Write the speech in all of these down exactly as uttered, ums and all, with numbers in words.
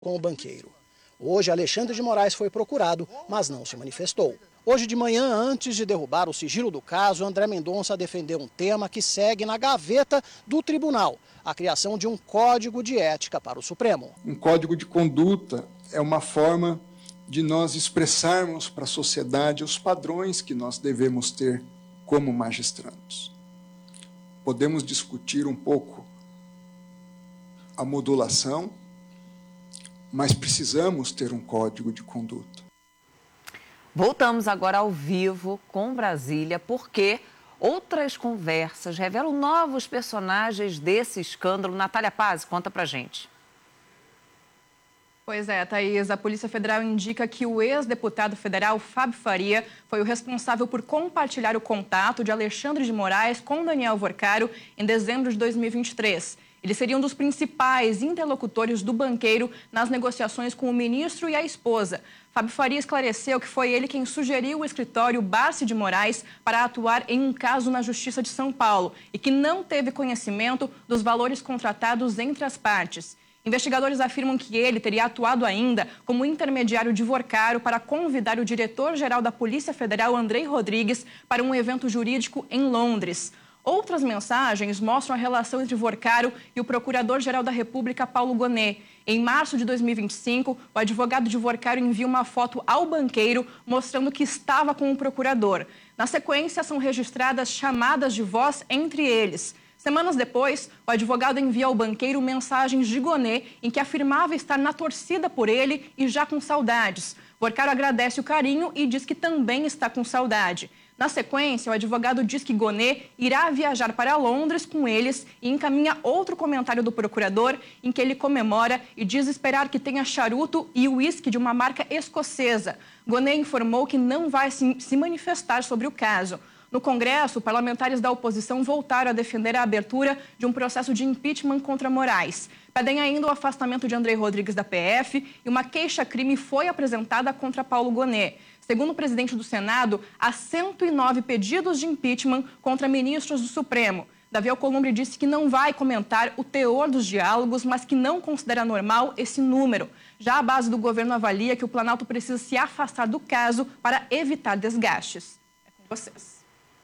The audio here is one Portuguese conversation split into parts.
com o banqueiro. Hoje, Alexandre de Moraes foi procurado, mas não se manifestou. Hoje de manhã, antes de derrubar o sigilo do caso, André Mendonça defendeu um tema que segue na gaveta do tribunal: a criação de um código de ética para o Supremo. Um código de conduta é uma forma de nós expressarmos para a sociedade os padrões que nós devemos ter como magistrados. Podemos discutir um pouco a modulação, mas precisamos ter um código de conduta. Voltamos agora ao vivo com Brasília, porque outras conversas revelam novos personagens desse escândalo. Natália Paz, conta pra gente. Pois é, Thaís, a Polícia Federal indica que o ex-deputado federal Fábio Faria foi o responsável por compartilhar o contato de Alexandre de Moraes com Daniel Worcaro em dezembro de dois mil e vinte e três. Ele seria um dos principais interlocutores do banqueiro nas negociações com o ministro e a esposa. Fábio Faria esclareceu que foi ele quem sugeriu o escritório Barsi de Moraes para atuar em um caso na Justiça de São Paulo e que não teve conhecimento dos valores contratados entre as partes. Investigadores afirmam que ele teria atuado ainda como intermediário de Worcaro para convidar o diretor-geral da Polícia Federal, Andrei Rodrigues, para um evento jurídico em Londres. Outras mensagens mostram a relação entre Worcaro e o Procurador-Geral da República, Paulo Gonet. Em março de dois mil e vinte e cinco, o advogado de Worcaro envia uma foto ao banqueiro mostrando que estava com o procurador. Na sequência, são registradas chamadas de voz entre eles. Semanas depois, o advogado envia ao banqueiro mensagens de Gonet em que afirmava estar na torcida por ele e já com saudades. Worcaro agradece o carinho e diz que também está com saudade. Na sequência, o advogado diz que Gonet irá viajar para Londres com eles e encaminha outro comentário do procurador em que ele comemora e diz esperar que tenha charuto e uísque de uma marca escocesa. Gonet informou que não vai se manifestar sobre o caso. No Congresso, parlamentares da oposição voltaram a defender a abertura de um processo de impeachment contra Moraes. Pedem ainda o afastamento de Andrei Rodrigues da P F e uma queixa-crime foi apresentada contra Paulo Gonet. Segundo o presidente do Senado, há cento e nove pedidos de impeachment contra ministros do Supremo. Davi Alcolumbre disse que não vai comentar o teor dos diálogos, mas que não considera normal esse número. Já a base do governo avalia que o Planalto precisa se afastar do caso para evitar desgastes. É com vocês.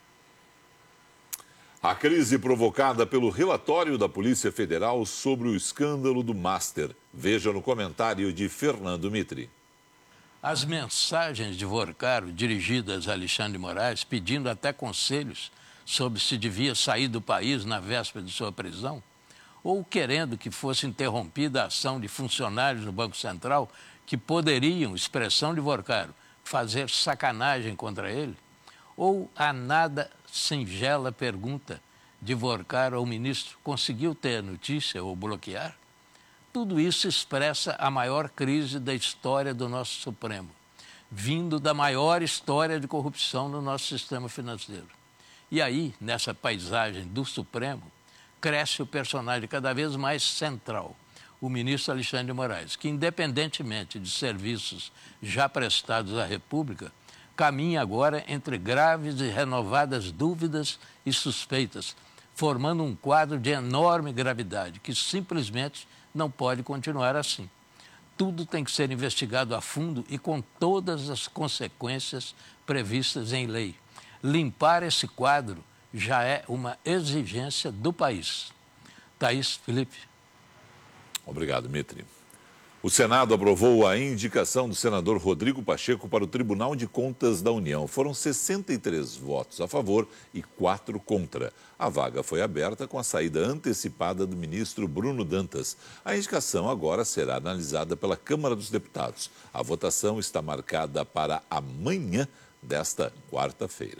A crise provocada pelo relatório da Polícia Federal sobre o escândalo do Master. Veja no comentário de Fernando Mitri. As mensagens de Worcaro dirigidas a Alexandre de Moraes, pedindo até conselhos sobre se devia sair do país na véspera de sua prisão, ou querendo que fosse interrompida a ação de funcionários do Banco Central que poderiam, expressão de Worcaro, fazer sacanagem contra ele, ou a nada singela pergunta de Worcaro ao ministro: conseguiu ter notícia ou bloquear? Tudo isso expressa a maior crise da história do nosso Supremo, vindo da maior história de corrupção no nosso sistema financeiro. E aí, nessa paisagem do Supremo, cresce o personagem cada vez mais central, o ministro Alexandre de Moraes, que, independentemente de serviços já prestados à República, caminha agora entre graves e renovadas dúvidas e suspeitas, formando um quadro de enorme gravidade que simplesmente não pode continuar assim. Tudo tem que ser investigado a fundo e com todas as consequências previstas em lei. Limpar esse quadro já é uma exigência do país. Thaís, Felipe. Obrigado, Mitri. O Senado aprovou a indicação do senador Rodrigo Pacheco para o Tribunal de Contas da União. Foram sessenta e três votos a favor e quatro contra. A vaga foi aberta com a saída antecipada do ministro Bruno Dantas. A indicação agora será analisada pela Câmara dos Deputados. A votação está marcada para amanhã desta quarta-feira.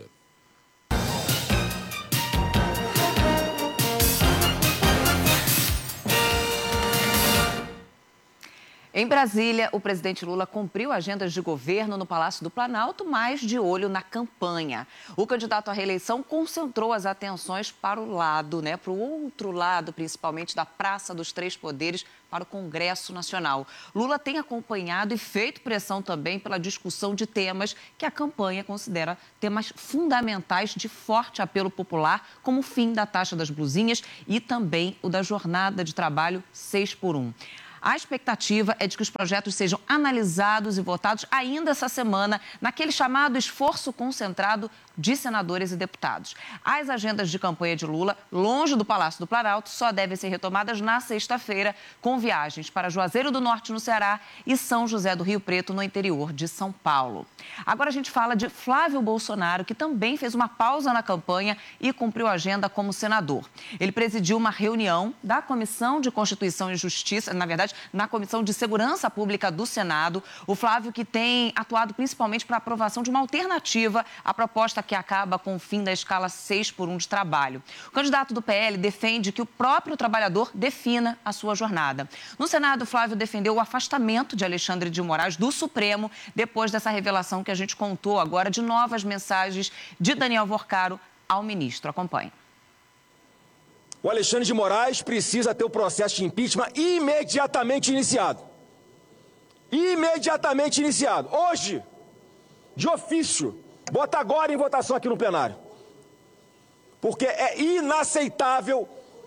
Em Brasília, o presidente Lula cumpriu agendas de governo no Palácio do Planalto, mas de olho na campanha. O candidato à reeleição concentrou as atenções para o lado, né, para o outro lado, principalmente da Praça dos Três Poderes, para o Congresso Nacional. Lula tem acompanhado e feito pressão também pela discussão de temas que a campanha considera temas fundamentais de forte apelo popular, como o fim da taxa das blusinhas e também o da jornada de trabalho seis por um. A expectativa é de que os projetos sejam analisados e votados ainda essa semana, naquele chamado esforço concentrado de senadores e deputados. As agendas de campanha de Lula, longe do Palácio do Planalto, só devem ser retomadas na sexta-feira, com viagens para Juazeiro do Norte, no Ceará, e São José do Rio Preto, no interior de São Paulo. Agora a gente fala de Flávio Bolsonaro, que também fez uma pausa na campanha e cumpriu a agenda como senador. Ele presidiu uma reunião da Comissão de Constituição e Justiça, na verdade, na Comissão de Segurança Pública do Senado. O Flávio, que tem atuado principalmente para a aprovação de uma alternativa à proposta que acaba com o fim da escala seis por um de trabalho. O candidato do P L defende que o próprio trabalhador defina a sua jornada. No Senado, Flávio defendeu o afastamento de Alexandre de Moraes do Supremo, depois dessa revelação que a gente contou agora de novas mensagens de Daniel Vorcaro ao ministro. Acompanhe. O Alexandre de Moraes precisa ter o processo de impeachment imediatamente iniciado. Imediatamente iniciado. Hoje, de ofício. Bota agora em votação aqui no plenário. Porque é inaceitável,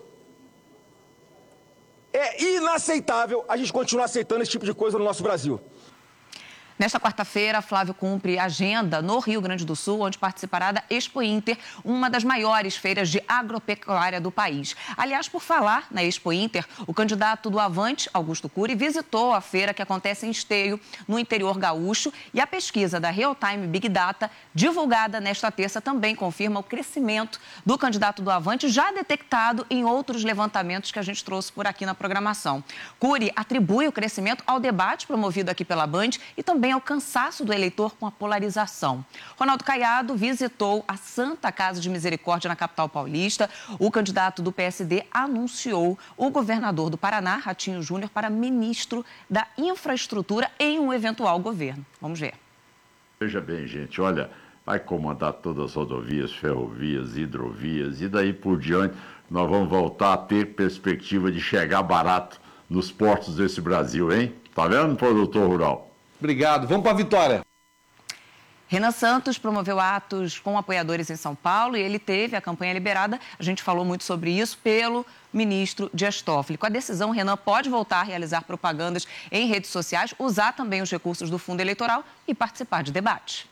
é inaceitável a gente continuar aceitando esse tipo de coisa no nosso Brasil. Nesta quarta-feira, Flávio cumpre agenda no Rio Grande do Sul, onde participará da Expo Inter, uma das maiores feiras de agropecuária do país. Aliás, por falar na Expo Inter, o candidato do Avante, Augusto Cury, visitou a feira que acontece em Esteio, no interior gaúcho, e a pesquisa da Real Time Big Data, divulgada nesta terça, também confirma o crescimento do candidato do Avante, já detectado em outros levantamentos que a gente trouxe por aqui na programação. Cury atribui o crescimento ao debate promovido aqui pela Band e também ao cansaço do eleitor com a polarização. Ronaldo Caiado visitou a Santa Casa de Misericórdia na capital paulista. O candidato do P S D anunciou o governador do Paraná, Ratinho Júnior, para ministro da Infraestrutura em um eventual governo. Vamos ver. Veja bem, gente, olha, vai comandar todas as rodovias, ferrovias, hidrovias e daí por diante nós vamos voltar a ter perspectiva de chegar barato nos portos desse Brasil, hein? Tá vendo, produtor rural? Obrigado. Vamos para a vitória. Renan Santos promoveu atos com apoiadores em São Paulo e ele teve a campanha liberada, a gente falou muito sobre isso, pelo ministro Dias Toffoli. Com a decisão, Renan pode voltar a realizar propagandas em redes sociais, usar também os recursos do fundo eleitoral e participar de debate.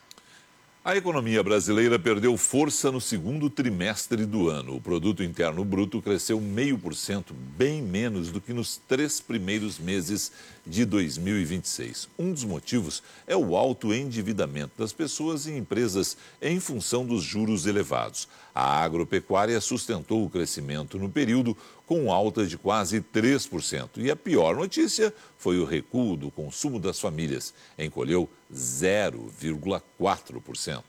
A economia brasileira perdeu força no segundo trimestre do ano. O produto interno bruto cresceu meio por cento, bem menos do que nos três primeiros meses de dois mil e vinte e seis. Um dos motivos é o alto endividamento das pessoas e empresas em função dos juros elevados. A agropecuária sustentou o crescimento no período com alta de quase três por cento. E a pior notícia foi o recuo do consumo das famílias. Encolheu zero vírgula quatro por cento.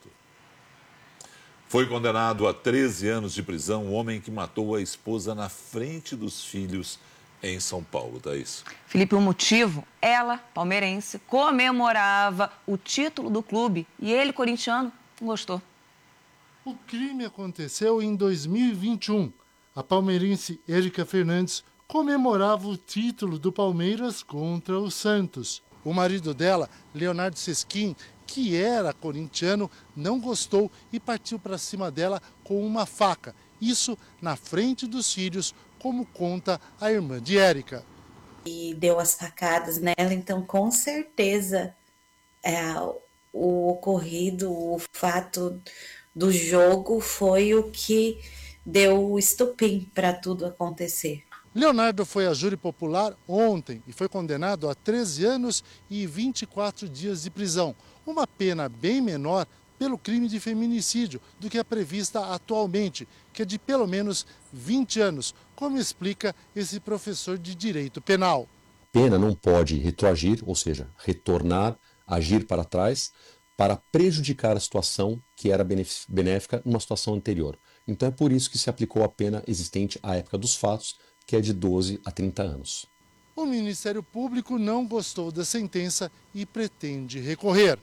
Foi condenado a treze anos de prisão o homem que matou a esposa na frente dos filhos em São Paulo, Thaís. Felipe, o motivo? Ela, palmeirense, comemorava o título do clube e ele, corintiano, não gostou. O crime aconteceu em dois mil e vinte e um. A palmeirense Érica Fernandes comemorava o título do Palmeiras contra o Santos. O marido dela, Leonardo Sesquim, que era corintiano, não gostou e partiu para cima dela com uma faca. Isso na frente dos filhos, como conta a irmã de Érica. E deu as facadas nela, então com certeza é, o ocorrido, o fato do jogo foi o que deu o estopim para tudo acontecer. Leonardo foi a júri popular ontem e foi condenado a treze anos e vinte e quatro dias de prisão, uma pena bem menor pelo crime de feminicídio do que a prevista atualmente, que é de pelo menos vinte anos, como explica esse professor de direito penal. A pena não pode retroagir, ou seja, retornar, agir para trás, para prejudicar a situação que era benéfica numa situação anterior. Então é por isso que se aplicou a pena existente à época dos fatos, que é de doze a trinta anos. O Ministério Público não gostou da sentença e pretende recorrer.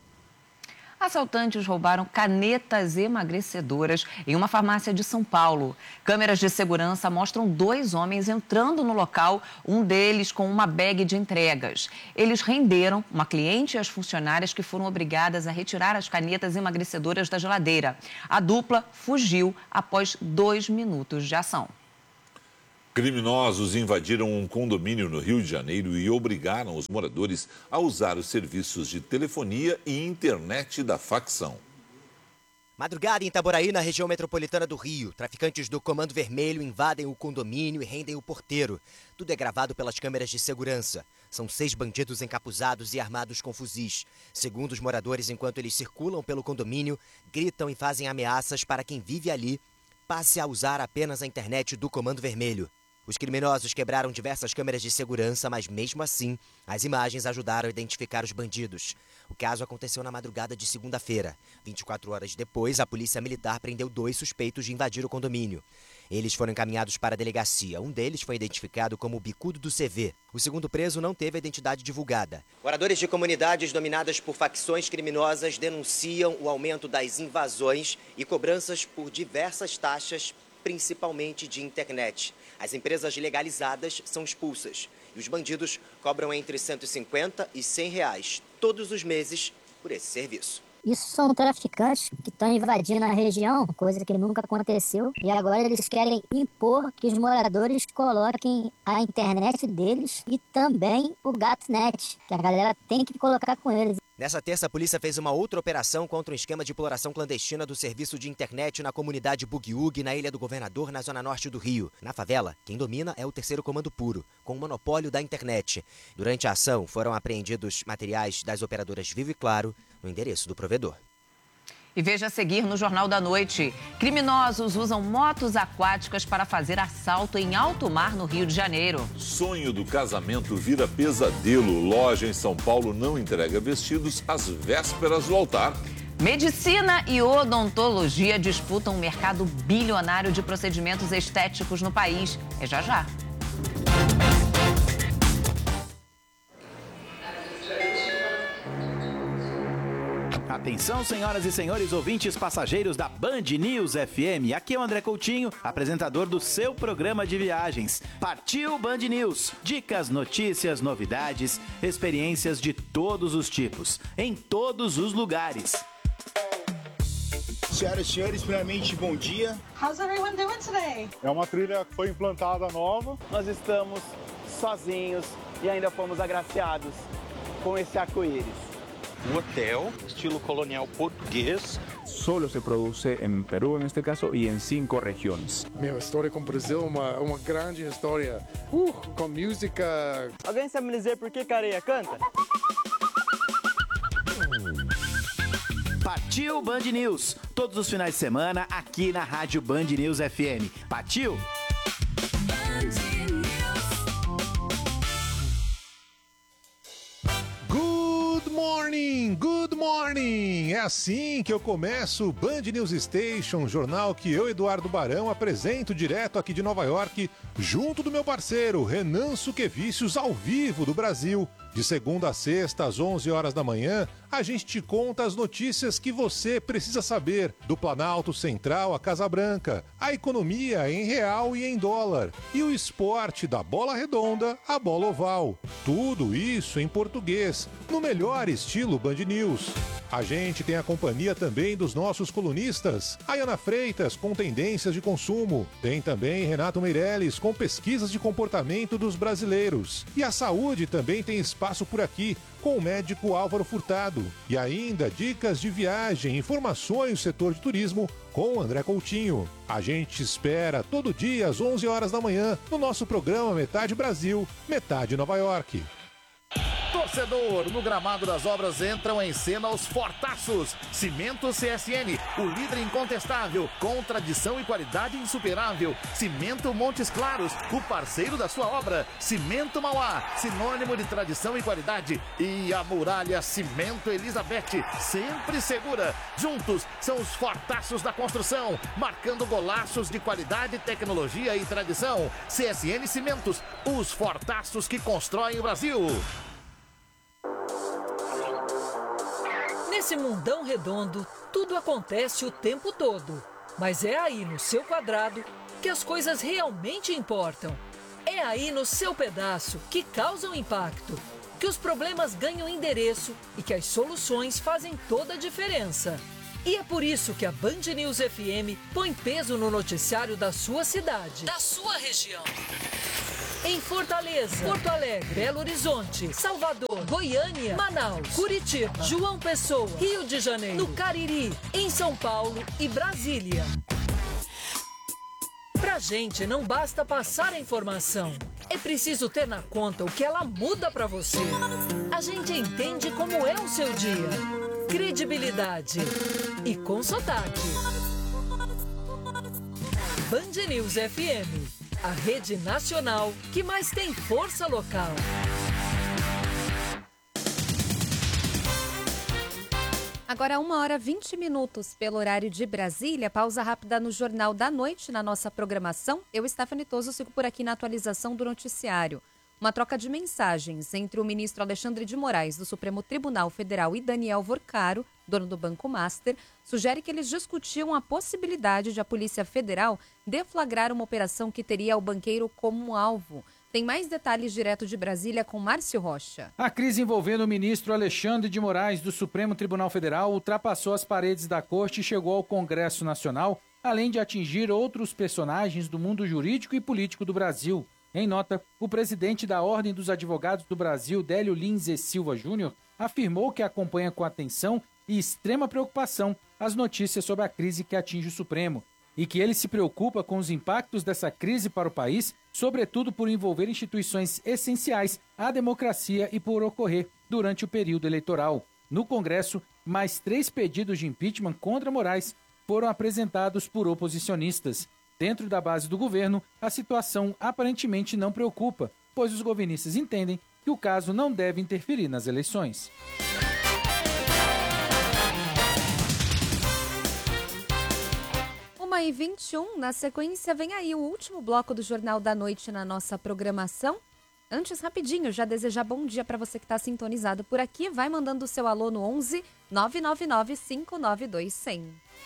Assaltantes roubaram canetas emagrecedoras em uma farmácia de São Paulo. Câmeras de segurança mostram dois homens entrando no local, um deles com uma bag de entregas. Eles renderam uma cliente e as funcionárias que foram obrigadas a retirar as canetas emagrecedoras da geladeira. A dupla fugiu após dois minutos de ação. Criminosos invadiram um condomínio no Rio de Janeiro e obrigaram os moradores a usar os serviços de telefonia e internet da facção. Madrugada em Itaboraí, na região metropolitana do Rio. Traficantes do Comando Vermelho invadem o condomínio e rendem o porteiro. Tudo é gravado pelas câmeras de segurança. São seis bandidos encapuzados e armados com fuzis. Segundo os moradores, enquanto eles circulam pelo condomínio, gritam e fazem ameaças para quem vive ali passe a usar apenas a internet do Comando Vermelho. Os criminosos quebraram diversas câmeras de segurança, mas mesmo assim, as imagens ajudaram a identificar os bandidos. O caso aconteceu na madrugada de segunda-feira. vinte e quatro horas depois, a polícia militar prendeu dois suspeitos de invadir o condomínio. Eles foram encaminhados para a delegacia. Um deles foi identificado como o Bicudo do C V. O segundo preso não teve a identidade divulgada. Moradores de comunidades dominadas por facções criminosas denunciam o aumento das invasões e cobranças por diversas taxas, principalmente de internet. As empresas legalizadas são expulsas e os bandidos cobram entre cento e cinquenta e cem reais todos os meses por esse serviço. Isso são traficantes que estão invadindo a região, coisa que nunca aconteceu. E agora eles querem impor que os moradores coloquem a internet deles e também o GatoNet, que a galera tem que colocar com eles. Nessa terça, a polícia fez uma outra operação contra um esquema de exploração clandestina do serviço de internet na comunidade Bugiúgue, na Ilha do Governador, na zona norte do Rio. Na favela, quem domina é o Terceiro Comando Puro, com o monopólio da internet. Durante a ação, foram apreendidos materiais das operadoras Vivo e Claro no endereço do provedor. E veja a seguir no Jornal da Noite. Criminosos usam motos aquáticas para fazer assalto em alto mar no Rio de Janeiro. Sonho do casamento vira pesadelo. Loja em São Paulo não entrega vestidos às vésperas do altar. Medicina e odontologia disputam um mercado bilionário de procedimentos estéticos no país. É já já. Atenção, senhoras e senhores ouvintes passageiros da Band News F M. Aqui é o André Coutinho, apresentador do seu programa de viagens. Partiu Band News. Dicas, notícias, novidades, experiências de todos os tipos, em todos os lugares. Senhoras e senhores, primeiramente, bom dia. How's everyone doing today? É uma trilha que foi implantada nova. Nós estamos sozinhos e ainda fomos agraciados com esse arco-íris. Um hotel, estilo colonial português. Solo se produce en Perú, en este caso, y en cinco regiones. Meu, história com o Brasil é uma, uma grande história, uh, com música. Alguém sabe me dizer por que Careia canta? Partiu Band News, todos os finais de semana aqui na Rádio Band News F M. Partiu? Good morning, good morning! É assim que eu começo o Band News Station, jornal que eu, Eduardo Barão, apresento direto aqui de Nova York, junto do meu parceiro Renan Suquevicius, ao vivo do Brasil. De segunda a sexta, às onze horas da manhã, a gente te conta as notícias que você precisa saber do Planalto Central à Casa Branca, a economia em real e em dólar, e o esporte da bola redonda à bola oval. Tudo isso em português, no melhor estilo Band News. A gente tem a companhia também dos nossos colunistas, Ayana Freitas com tendências de consumo, tem também Renato Meirelles com pesquisas de comportamento dos brasileiros. E a saúde também tem espaço por aqui, com o médico Álvaro Furtado. E ainda dicas de viagem, informações do setor de turismo com o André Coutinho. A gente espera todo dia às onze horas da manhã no nosso programa Metade Brasil, Metade Nova York. Torcedor, no gramado das obras entram em cena os fortaços. Cimento C S N, o líder incontestável, com tradição e qualidade insuperável. Cimento Montes Claros, o parceiro da sua obra. Cimento Mauá, sinônimo de tradição e qualidade. E a Muralha Cimento Elizabeth, sempre segura. Juntos são os fortaços da construção, marcando golaços de qualidade, tecnologia e tradição. C S N Cimentos, os fortaços que constroem o Brasil. Nesse mundão redondo, tudo acontece o tempo todo. Mas é aí no seu quadrado que as coisas realmente importam. É aí no seu pedaço que causam impacto, que os problemas ganham endereço e que as soluções fazem toda a diferença. E é por isso que a Band News F M põe peso no noticiário da sua cidade, da sua região. Em Fortaleza, Porto Alegre, Belo Horizonte, Salvador, Goiânia, Manaus, Curitiba, João Pessoa, Rio de Janeiro, no Cariri, em São Paulo e Brasília. Pra gente não basta passar a informação, é preciso ter na conta o que ela muda pra você. A gente entende como é o seu dia. Credibilidade e com sotaque. Band News F M, a rede nacional que mais tem força local. Agora, uma hora e vinte minutos pelo horário de Brasília. Pausa rápida no Jornal da Noite, na nossa programação. Eu, Stephanie Toso, sigo por aqui na atualização do noticiário. Uma troca de mensagens entre o ministro Alexandre de Moraes, do Supremo Tribunal Federal, e Daniel Vorcaro, dono do Banco Master, sugere que eles discutiam a possibilidade de a Polícia Federal deflagrar uma operação que teria o banqueiro como alvo. Tem mais detalhes direto de Brasília com Márcio Rocha. A crise envolvendo o ministro Alexandre de Moraes, do Supremo Tribunal Federal, ultrapassou as paredes da corte e chegou ao Congresso Nacional, além de atingir outros personagens do mundo jurídico e político do Brasil. Em nota, o presidente da Ordem dos Advogados do Brasil, Délio Lins e Silva Júnior, afirmou que acompanha com atenção e extrema preocupação as notícias sobre a crise que atinge o Supremo e que ele se preocupa com os impactos dessa crise para o país, sobretudo por envolver instituições essenciais à democracia e por ocorrer durante o período eleitoral. No Congresso, mais três pedidos de impeachment contra Moraes foram apresentados por oposicionistas. Dentro da base do governo, a situação aparentemente não preocupa, pois os governistas entendem que o caso não deve interferir nas eleições. uma e vinte e um, na sequência vem aí o último bloco do Jornal da Noite na nossa programação. Antes, rapidinho, já desejar bom dia para você que está sintonizado por aqui. Vai mandando o seu alô no onze, nove nove nove, cinco nove dois, cem.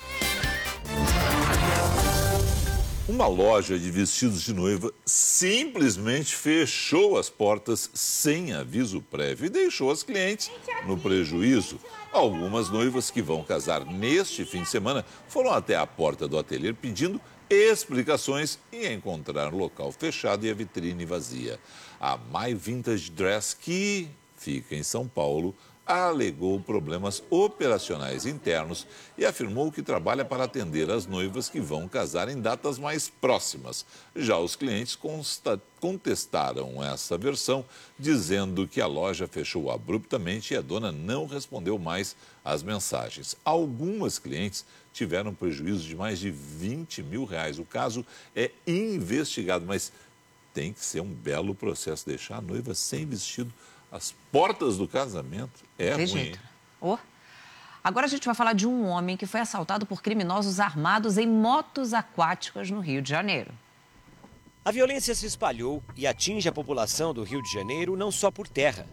Uma loja de vestidos de noiva simplesmente fechou as portas sem aviso prévio e deixou as clientes no prejuízo. Algumas noivas que vão casar neste fim de semana foram até a porta do ateliê pedindo explicações e encontraram o local fechado e a vitrine vazia. A My Vintage Dress, que fica em São Paulo, alegou problemas operacionais internos e afirmou que trabalha para atender as noivas que vão casar em datas mais próximas. Já os clientes contestaram essa versão, dizendo que a loja fechou abruptamente e a dona não respondeu mais às mensagens. Algumas clientes tiveram prejuízo de mais de vinte mil reais. O caso é investigado, mas tem que ser um belo processo deixar a noiva sem vestido às portas do casamento. É ruim. Jeito. Oh. Agora a gente vai falar de um homem que foi assaltado por criminosos armados em motos aquáticas no Rio de Janeiro. A violência se espalhou e atinge a população do Rio de Janeiro não só por terra.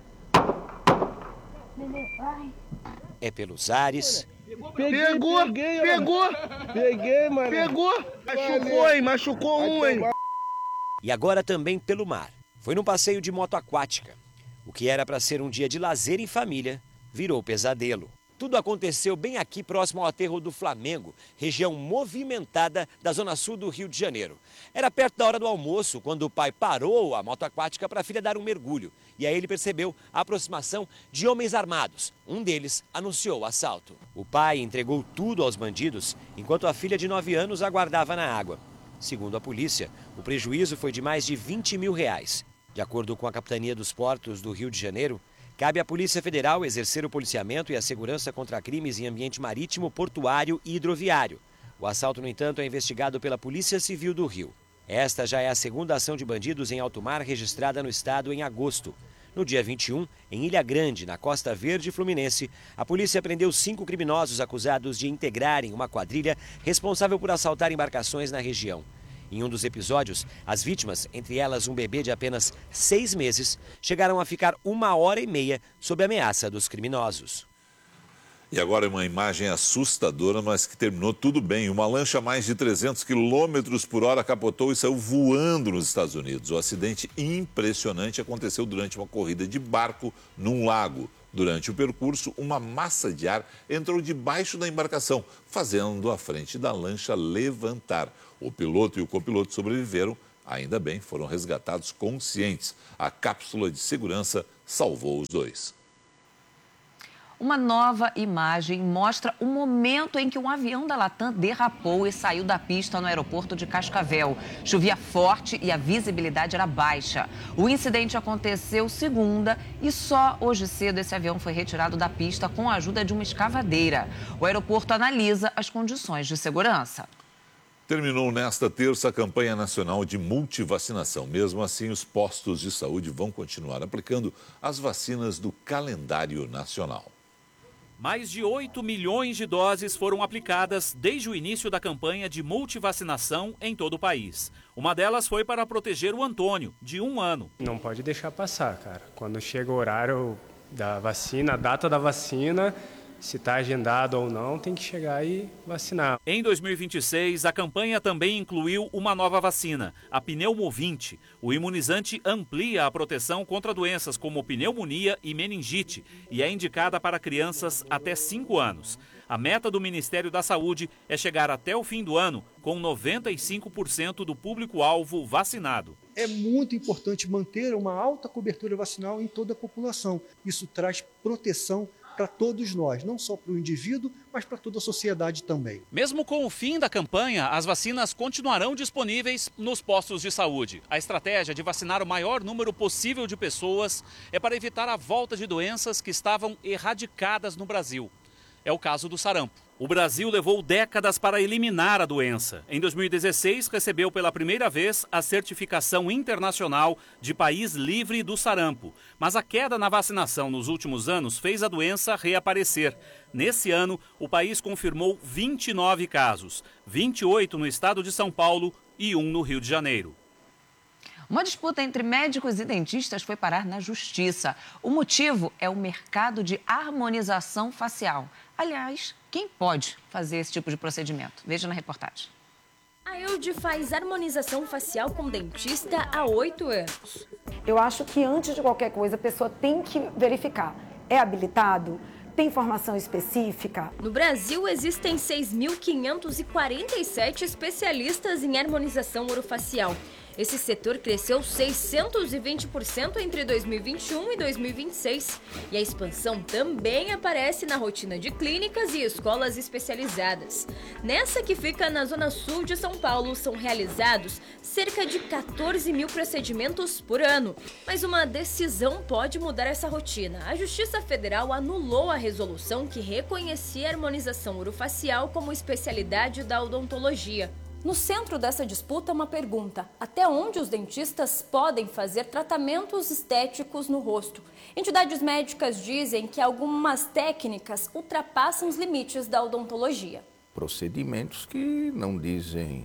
É pelos ares. Peguei, pegou, peguei, pegou, peguei, mano. Pegou, machucou, hein, machucou um, hein. E agora também pelo mar. Foi num passeio de moto aquática. O que era para ser um dia de lazer em família, virou pesadelo. Tudo aconteceu bem aqui próximo ao aterro do Flamengo, região movimentada da zona sul do Rio de Janeiro. Era perto da hora do almoço, quando o pai parou a moto aquática para a filha dar um mergulho. E aí ele percebeu a aproximação de homens armados. Um deles anunciou o assalto. O pai entregou tudo aos bandidos, enquanto a filha de nove anos aguardava na água. Segundo a polícia, o prejuízo foi de mais de vinte mil reais. De acordo com a Capitania dos Portos do Rio de Janeiro, cabe à Polícia Federal exercer o policiamento e a segurança contra crimes em ambiente marítimo, portuário e hidroviário. O assalto, no entanto, é investigado pela Polícia Civil do Rio. Esta já é a segunda ação de bandidos em alto mar registrada no estado em agosto. No dia vinte e um, em Ilha Grande, na Costa Verde Fluminense, a polícia prendeu cinco criminosos acusados de integrarem uma quadrilha responsável por assaltar embarcações na região. Em um dos episódios, as vítimas, entre elas um bebê de apenas seis meses, chegaram a ficar uma hora e meia sob ameaça dos criminosos. E agora uma imagem assustadora, mas que terminou tudo bem. Uma lancha a mais de trezentos quilômetros por hora capotou e saiu voando nos Estados Unidos. O acidente impressionante aconteceu durante uma corrida de barco num lago. Durante o percurso, uma massa de ar entrou debaixo da embarcação, fazendo a frente da lancha levantar. O piloto e o copiloto sobreviveram, ainda bem, foram resgatados conscientes. A cápsula de segurança salvou os dois. Uma nova imagem mostra o momento em que um avião da Latam derrapou e saiu da pista no aeroporto de Cascavel. Chovia forte e a visibilidade era baixa. O incidente aconteceu segunda e só hoje cedo esse avião foi retirado da pista com a ajuda de uma escavadeira. O aeroporto analisa as condições de segurança. Terminou nesta terça a campanha nacional de multivacinação. Mesmo assim, os postos de saúde vão continuar aplicando as vacinas do calendário nacional. Mais de oito milhões de doses foram aplicadas desde o início da campanha de multivacinação em todo o país. Uma delas foi para proteger o Antônio, de um ano. Não pode deixar passar, cara. Quando chega o horário da vacina, a data da vacina, se está agendado ou não, tem que chegar e vacinar. Em dois mil e vinte e seis, a campanha também incluiu uma nova vacina, a Pneumovinte. O imunizante amplia a proteção contra doenças como pneumonia e meningite e é indicada para crianças até cinco anos. A meta do Ministério da Saúde é chegar até o fim do ano com noventa e cinco por cento do público-alvo vacinado. É muito importante manter uma alta cobertura vacinal em toda a população. Isso traz proteção para todos nós, não só para o indivíduo, mas para toda a sociedade também. Mesmo com o fim da campanha, as vacinas continuarão disponíveis nos postos de saúde. A estratégia de vacinar o maior número possível de pessoas é para evitar a volta de doenças que estavam erradicadas no Brasil. É o caso do sarampo. O Brasil levou décadas para eliminar a doença. Em dois mil e dezesseis, recebeu pela primeira vez a certificação internacional de país livre do sarampo. Mas a queda na vacinação nos últimos anos fez a doença reaparecer. Nesse ano, o país confirmou vinte e nove casos, vinte e oito no estado de São Paulo e um no Rio de Janeiro. Uma disputa entre médicos e dentistas foi parar na justiça. O motivo é o mercado de harmonização facial. Aliás, quem pode fazer esse tipo de procedimento? Veja na reportagem. A Eude faz harmonização facial com dentista há oito anos. Eu acho que antes de qualquer coisa a pessoa tem que verificar. É habilitado? Tem formação específica? No Brasil, existem seis mil quinhentos e quarenta e sete especialistas em harmonização orofacial. Esse setor cresceu seiscentos e vinte por cento entre dois mil e vinte e um e dois mil e vinte e seis. E a expansão também aparece na rotina de clínicas e escolas especializadas. Nessa que fica na zona sul de São Paulo, são realizados cerca de quatorze mil procedimentos por ano. Mas uma decisão pode mudar essa rotina. A Justiça Federal anulou a resolução que reconhecia a harmonização orofacial como especialidade da odontologia. No centro dessa disputa, uma pergunta: até onde os dentistas podem fazer tratamentos estéticos no rosto? Entidades médicas dizem que algumas técnicas ultrapassam os limites da odontologia. Procedimentos que não dizem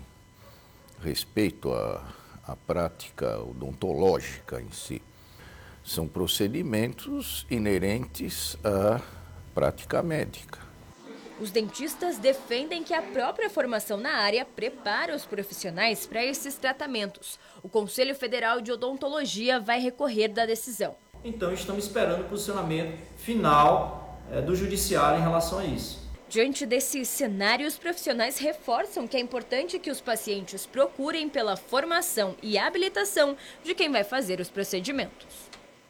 respeito à, à prática odontológica em si. São procedimentos inerentes à prática médica. Os dentistas defendem que a própria formação na área prepara os profissionais para esses tratamentos. O Conselho Federal de Odontologia vai recorrer da decisão. Então, estamos esperando o posicionamento final é, do judiciário em relação a isso. Diante desse cenário, os profissionais reforçam que é importante que os pacientes procurem pela formação e habilitação de quem vai fazer os procedimentos.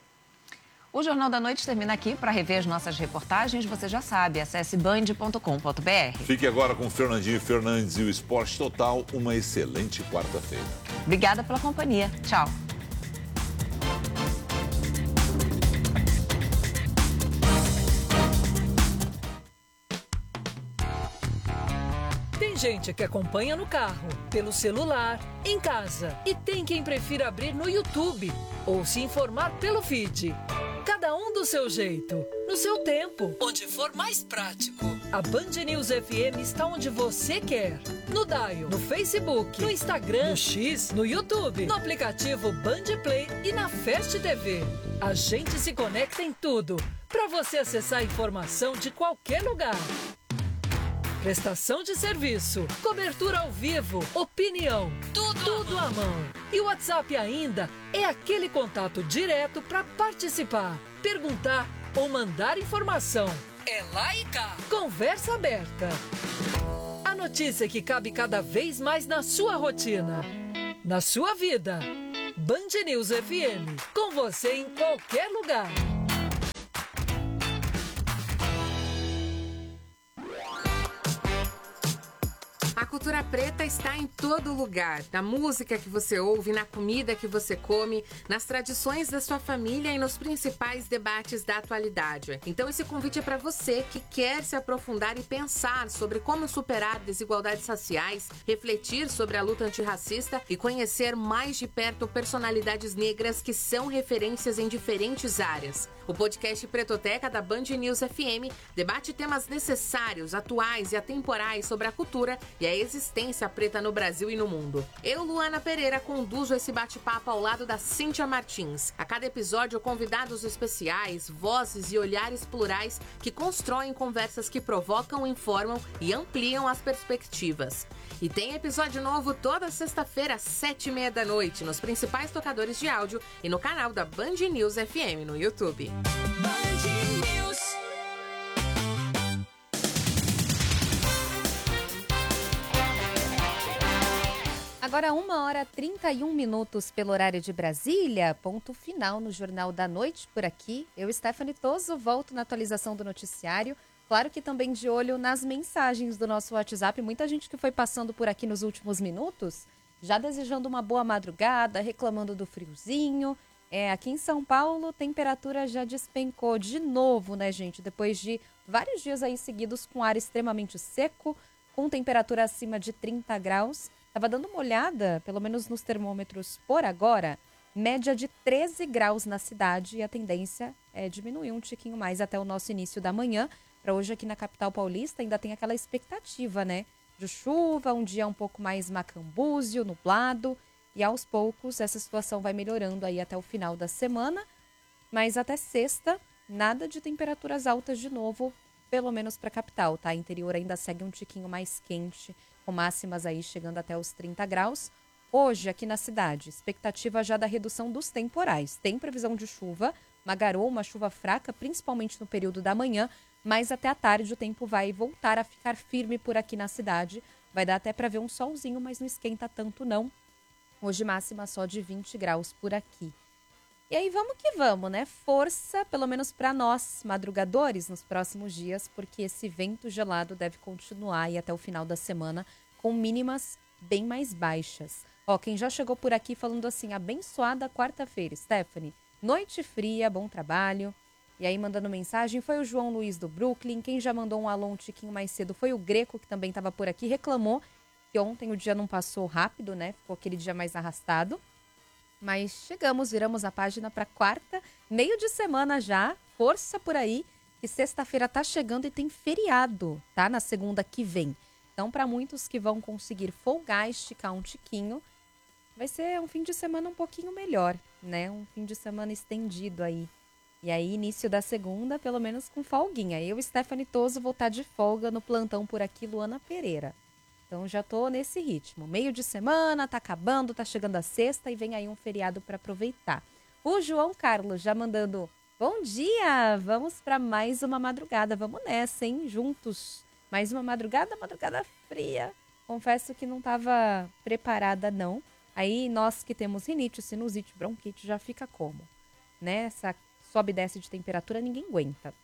O Jornal da Noite termina aqui. Para rever as nossas reportagens, você já sabe, acesse band ponto com ponto br. Fique agora com Fernandinho Fernandes e o Esporte Total. Uma excelente quarta-feira. Obrigada pela companhia. Tchau. Tem gente que acompanha no carro, pelo celular, em casa. E tem quem prefira abrir no YouTube ou se informar pelo feed. Cada um do seu jeito, no seu tempo, onde for mais prático. A Band News F M está onde você quer. No Dial, no Facebook, no Instagram, no X, no YouTube, no aplicativo Band Play e na Fast T V. A gente se conecta em tudo, para você acessar a informação de qualquer lugar. Prestação de serviço, cobertura ao vivo, opinião, tudo, tudo à mão. E o WhatsApp ainda é aquele contato direto para participar, perguntar ou mandar informação. É lá e cá. Conversa aberta. A notícia que cabe cada vez mais na sua rotina, na sua vida. Band News F M, com você em qualquer lugar. A cultura preta está em todo lugar, na música que você ouve, na comida que você come, nas tradições da sua família e nos principais debates da atualidade. Então esse convite é para você que quer se aprofundar e pensar sobre como superar desigualdades raciais, refletir sobre a luta antirracista e conhecer mais de perto personalidades negras que são referências em diferentes áreas. O podcast Pretoteca da Band News F M debate temas necessários, atuais e atemporais sobre a cultura e a existência preta no Brasil e no mundo. Eu, Luana Pereira, conduzo esse bate-papo ao lado da Cíntia Martins. A cada episódio, convidados especiais, vozes e olhares plurais que constroem conversas que provocam, informam e ampliam as perspectivas. E tem episódio novo toda sexta-feira, às sete e meia da noite, nos principais tocadores de áudio e no canal da Band News F M no YouTube. Band News. Agora, uma hora e trinta e um minutos pelo horário de Brasília. Ponto final no Jornal da Noite por aqui. Eu, Stephanie Toso, volto na atualização do noticiário. Claro que também de olho nas mensagens do nosso WhatsApp. Muita gente que foi passando por aqui nos últimos minutos, já desejando uma boa madrugada, reclamando do friozinho. É, aqui em São Paulo, temperatura já despencou de novo, né, gente? Depois de vários dias aí seguidos com ar extremamente seco, com temperatura acima de trinta graus. Tava dando uma olhada, pelo menos nos termômetros por agora, média de treze graus na cidade e a tendência é diminuir um tiquinho mais até o nosso início da manhã. Para hoje aqui na capital paulista ainda tem aquela expectativa, né? De chuva, um dia um pouco mais macambúzio, nublado. E aos poucos essa situação vai melhorando aí até o final da semana. Mas até sexta, nada de temperaturas altas de novo, pelo menos para a capital, tá? Interior ainda segue um tiquinho mais quente, com máximas aí chegando até os trinta graus. Hoje, aqui na cidade, expectativa já da redução dos temporais. Tem previsão de chuva, uma garoa, uma chuva fraca, principalmente no período da manhã, mas até a tarde o tempo vai voltar a ficar firme por aqui na cidade. Vai dar até para ver um solzinho, mas não esquenta tanto não. Hoje máxima só de vinte graus por aqui. E aí vamos que vamos, né? Força, pelo menos para nós, madrugadores, nos próximos dias, porque esse vento gelado deve continuar aí até o final da semana, com mínimas bem mais baixas. Ó, quem já chegou por aqui falando assim, abençoada quarta-feira, Stephanie. Noite fria, bom trabalho. E aí mandando mensagem foi o João Luiz do Brooklyn. Quem já mandou um alô um tiquinho mais cedo foi o Greco, que também estava por aqui, reclamou que ontem o dia não passou rápido, né? Ficou aquele dia mais arrastado. Mas chegamos, viramos a página para quarta, meio de semana já, força por aí, que sexta-feira tá chegando e tem feriado, tá? Na segunda que vem. Então, para muitos que vão conseguir folgar, esticar um tiquinho, vai ser um fim de semana um pouquinho melhor, né? Um fim de semana estendido aí. E aí, início da segunda, pelo menos com folguinha. Eu, Stephanie Toso, vou estar de folga no plantão por aqui, Luana Pereira. Então já tô nesse ritmo. Meio de semana, tá acabando, tá chegando a sexta e vem aí um feriado para aproveitar. O João Carlos já mandando bom dia, vamos para mais uma madrugada. Vamos nessa, hein? Juntos. Mais uma madrugada, madrugada fria. Confesso que não tava preparada, não. Aí nós que temos rinite, sinusite, bronquite, já fica como? Né? Essa sobe e desce de temperatura, ninguém aguenta.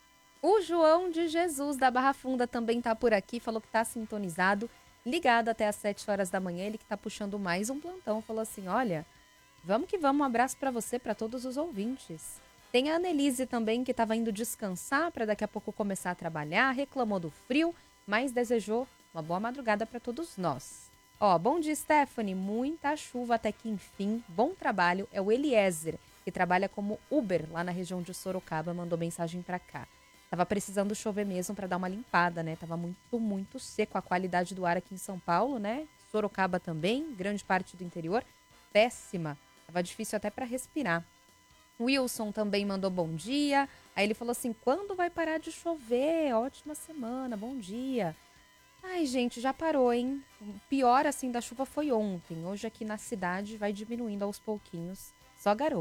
O João de Jesus da Barra Funda também tá por aqui, falou que tá sintonizado, ligado até às sete horas da manhã, ele que tá puxando mais um plantão, falou assim, olha, vamos que vamos, um abraço para você, para todos os ouvintes. Tem a Annelise também, que estava indo descansar para daqui a pouco começar a trabalhar, reclamou do frio, mas desejou uma boa madrugada para todos nós. Ó, bom dia, Stephanie, muita chuva até que enfim, bom trabalho, é o Eliezer, que trabalha como Uber lá na região de Sorocaba, mandou mensagem para cá. Tava precisando chover mesmo para dar uma limpada, né? Tava muito, muito seco a qualidade do ar aqui em São Paulo, né? Sorocaba também, grande parte do interior, péssima. Tava difícil até para respirar. Wilson também mandou bom dia. Aí ele falou assim, quando vai parar de chover? Ótima semana, bom dia. Ai, gente, já parou, hein? O pior, assim, da chuva foi ontem. Hoje aqui na cidade vai diminuindo aos pouquinhos. Só garoa.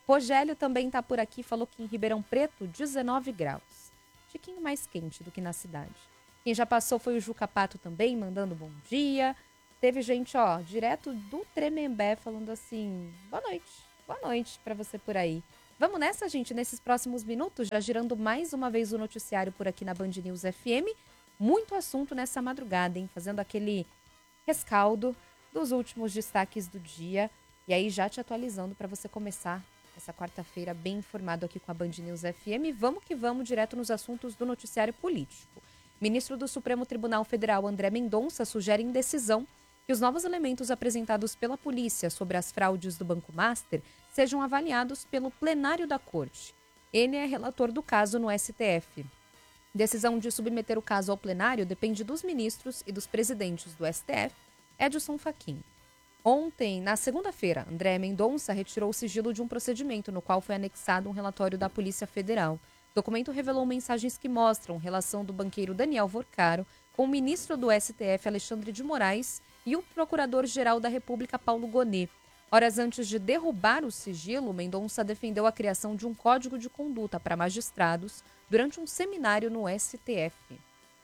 Rogério também está por aqui, falou que em Ribeirão Preto, dezenove graus. Um tiquinho mais quente do que na cidade. Quem já passou foi o Juca Pato também, mandando bom dia. Teve gente, ó, direto do Tremembé, falando assim, boa noite, boa noite para você por aí. Vamos nessa, gente, nesses próximos minutos, já girando mais uma vez o noticiário por aqui na Band News F M. Muito assunto nessa madrugada, hein? Fazendo aquele rescaldo dos últimos destaques do dia. E aí já te atualizando para você começar essa quarta-feira bem informado aqui com a Band News F M. Vamos que vamos direto nos assuntos do noticiário político. Ministro do Supremo Tribunal Federal, André Mendonça, sugere em decisão que os novos elementos apresentados pela polícia sobre as fraudes do Banco Master sejam avaliados pelo plenário da Corte. Ele é relator do caso no S T F. Decisão de submeter o caso ao plenário depende dos ministros e dos presidentes do S T F, Edson Fachin. Ontem, na segunda-feira, André Mendonça retirou o sigilo de um procedimento no qual foi anexado um relatório da Polícia Federal. O documento revelou mensagens que mostram relação do banqueiro Daniel Vorcaro com o ministro do S T F, Alexandre de Moraes, e o procurador-geral da República, Paulo Gonet. Horas antes de derrubar o sigilo, Mendonça defendeu a criação de um código de conduta para magistrados durante um seminário no S T F.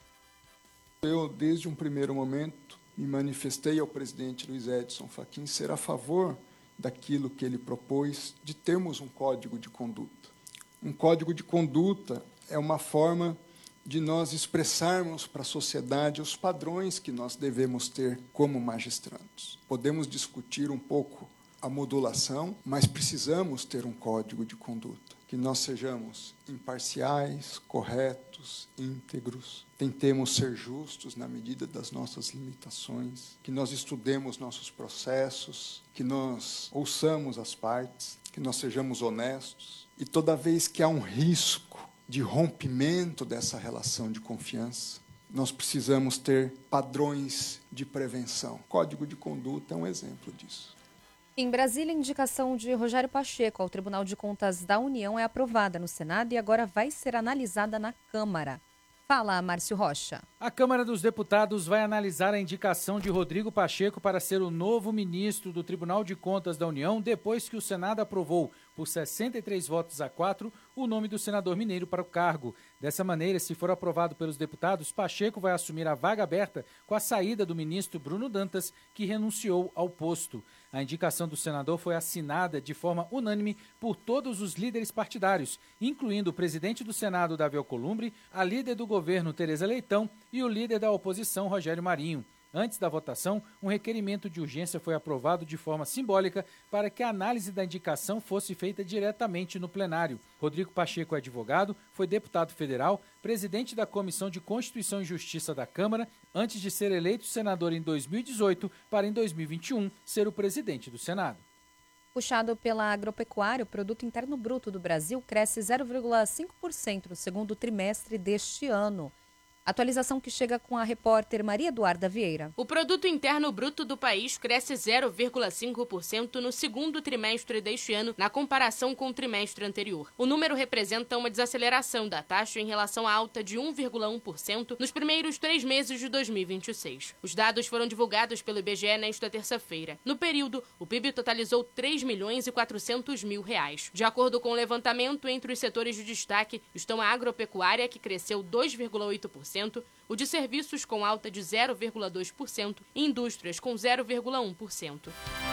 Eu, desde um primeiro momento, me manifestei ao presidente Luiz Edson Fachin ser a favor daquilo que ele propôs de termos um código de conduta. Um código de conduta é uma forma de nós expressarmos para a sociedade os padrões que nós devemos ter como magistrados. Podemos discutir um pouco a modulação, mas precisamos ter um código de conduta, que nós sejamos imparciais, corretos, íntegros, tentemos ser justos na medida das nossas limitações, que nós estudemos nossos processos, que nós ouçamos as partes, que nós sejamos honestos. E toda vez que há um risco de rompimento dessa relação de confiança, nós precisamos ter padrões de prevenção. O Código de Conduta é um exemplo disso. Em Brasília, a indicação de Rogério Pacheco ao Tribunal de Contas da União é aprovada no Senado e agora vai ser analisada na Câmara. Fala, Márcio Rocha. A Câmara dos Deputados vai analisar a indicação de Rodrigo Pacheco para ser o novo ministro do Tribunal de Contas da União, depois que o Senado aprovou, por sessenta e três votos a quatro, o nome do senador mineiro para o cargo. Dessa maneira, se for aprovado pelos deputados, Pacheco vai assumir a vaga aberta com a saída do ministro Bruno Dantas, que renunciou ao posto. A indicação do senador foi assinada de forma unânime por todos os líderes partidários, incluindo o presidente do Senado, Davi Alcolumbre, a líder do governo, Tereza Leitão, e o líder da oposição, Rogério Marinho. Antes da votação, um requerimento de urgência foi aprovado de forma simbólica para que a análise da indicação fosse feita diretamente no plenário. Rodrigo Pacheco é advogado, foi deputado federal, presidente da Comissão de Constituição e Justiça da Câmara, antes de ser eleito senador em dois mil e dezoito para em dois mil e vinte e um ser o presidente do Senado. Puxado pela agropecuária, o Produto Interno Bruto do Brasil cresce zero vírgula cinco por cento no segundo trimestre deste ano. Atualização que chega com a repórter Maria Eduarda Vieira. O Produto Interno Bruto do país cresce zero vírgula cinco por cento no segundo trimestre deste ano, na comparação com o trimestre anterior. O número representa uma desaceleração da taxa em relação à alta de um vírgula um por cento nos primeiros três meses de dois mil e vinte e seis. Os dados foram divulgados pelo I B G E nesta terça-feira. No período, o P I B totalizou três milhões e quatrocentos mil reais. De acordo com o levantamento, entre os setores de destaque estão a agropecuária, que cresceu dois vírgula oito por cento, o de serviços com alta de zero vírgula dois por cento e indústrias com zero vírgula um por cento.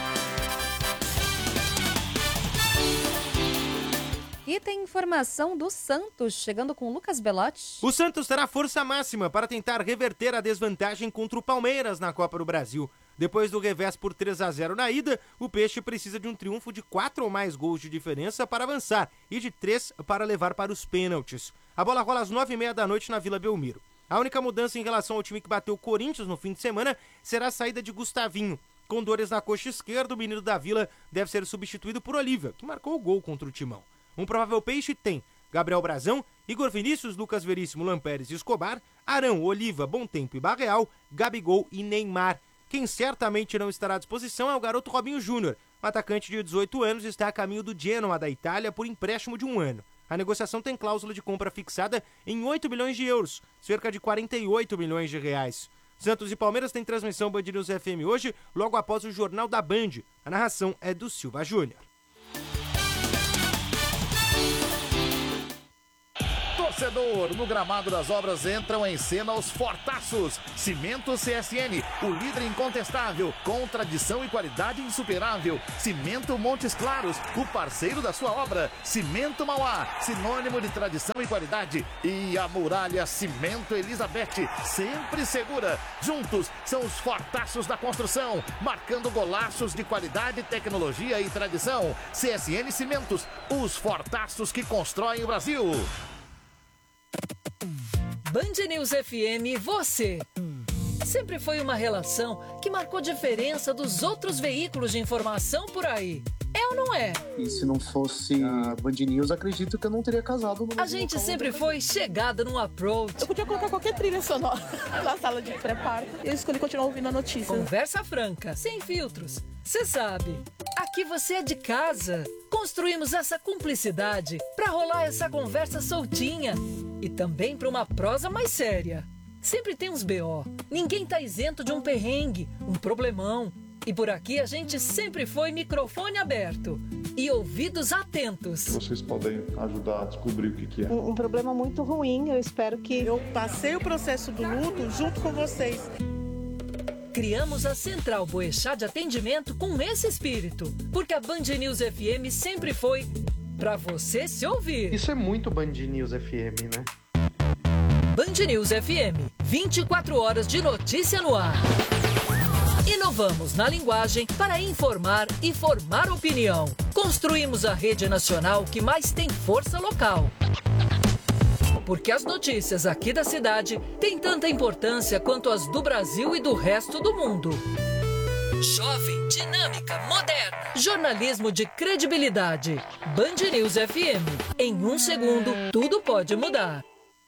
E tem informação do Santos, chegando com Lucas Belotti. O Santos terá força máxima para tentar reverter a desvantagem contra o Palmeiras na Copa do Brasil. Depois do revés por três a zero na ida, o Peixe precisa de um triunfo de quatro ou mais gols de diferença para avançar e de três para levar para os pênaltis. A bola rola às nove e meia da noite na Vila Belmiro. A única mudança em relação ao time que bateu o Corinthians no fim de semana será a saída de Gustavinho. Com dores na coxa esquerda, o menino da Vila deve ser substituído por Olívia, que marcou o gol contra o Timão. Um provável Peixe tem Gabriel Brazão, Igor Vinícius, Lucas Veríssimo, Lampérez e Escobar, Arão, Oliva, Bom Tempo e Barreal, Gabigol e Neymar. Quem certamente não estará à disposição é o garoto Robinho Júnior. O atacante de dezoito anos está a caminho do Genoa da Itália por empréstimo de um ano. A negociação tem cláusula de compra fixada em oito milhões de euros, cerca de quarenta e oito milhões de reais. Santos e Palmeiras têm transmissão Band News F M hoje, logo após o Jornal da Band. A narração é do Silva Júnior. Torcedor, no gramado das obras entram em cena os fortaços. Cimento C S N, o líder incontestável, com tradição e qualidade insuperável. Cimento Montes Claros, o parceiro da sua obra. Cimento Mauá, sinônimo de tradição e qualidade. E a Muralha Cimento Elizabeth, sempre segura. Juntos são os fortaços da construção, marcando golaços de qualidade, tecnologia e tradição. C S N Cimentos, os fortaços que constroem o Brasil. Band News F M, você. Sempre foi uma relação que marcou diferença dos outros veículos de informação por aí. É ou não é? E se não fosse a Band News, acredito que eu não teria casado. No a gente sempre foi chegada num approach. Eu podia colocar qualquer trilha sonora na sala de preparo. Eu escolhi continuar ouvindo a notícia. Conversa franca, sem filtros. Você sabe, aqui você é de casa. Construímos essa cumplicidade pra rolar essa conversa soltinha. E também pra uma prosa mais séria. Sempre tem uns B O. Ninguém tá isento de um perrengue, um problemão. E por aqui a gente sempre foi microfone aberto e ouvidos atentos. Vocês podem ajudar a descobrir o que, que é. Um, um problema muito ruim, eu espero que... Eu passei o processo do luto junto com vocês. Criamos a Central Boechat de Atendimento com esse espírito, porque a Band News F M sempre foi pra você se ouvir. Isso é muito Band News F M, né? Band News F M, vinte e quatro horas de notícia no ar. Inovamos na linguagem para informar e formar opinião. Construímos a rede nacional que mais tem força local. Porque as notícias aqui da cidade têm tanta importância quanto as do Brasil e do resto do mundo. Jovem, dinâmica, moderna. Jornalismo de credibilidade. Band News F M. Em um segundo, tudo pode mudar.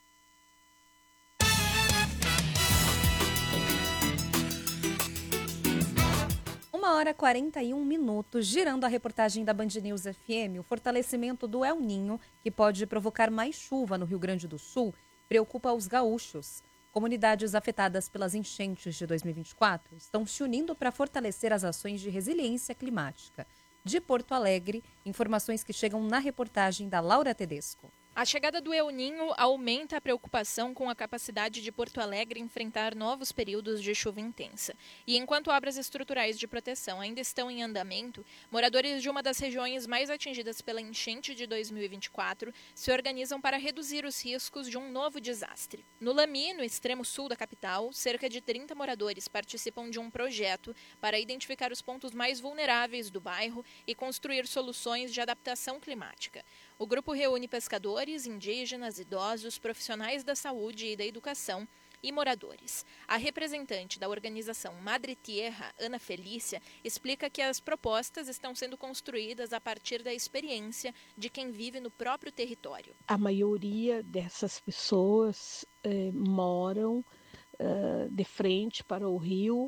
Uma hora e quarenta e um minutos, girando a reportagem da Band News F M, o fortalecimento do El Ninho, que pode provocar mais chuva no Rio Grande do Sul, preocupa os gaúchos. Comunidades afetadas pelas enchentes de dois mil e vinte e quatro estão se unindo para fortalecer as ações de resiliência climática. De Porto Alegre, informações que chegam na reportagem da Laura Tedesco. A chegada do El Ninho aumenta a preocupação com a capacidade de Porto Alegre enfrentar novos períodos de chuva intensa. E enquanto obras estruturais de proteção ainda estão em andamento, moradores de uma das regiões mais atingidas pela enchente de dois mil e vinte e quatro se organizam para reduzir os riscos de um novo desastre. No Lamy, no extremo sul da capital, cerca de trinta moradores participam de um projeto para identificar os pontos mais vulneráveis do bairro e construir soluções de adaptação climática. O grupo reúne pescadores, indígenas, idosos, profissionais da saúde e da educação e moradores. A representante da organização Madre Tierra, Ana Felícia, explica que as propostas estão sendo construídas a partir da experiência de quem vive no próprio território. A maioria dessas pessoas eh, moram eh, de frente para o rio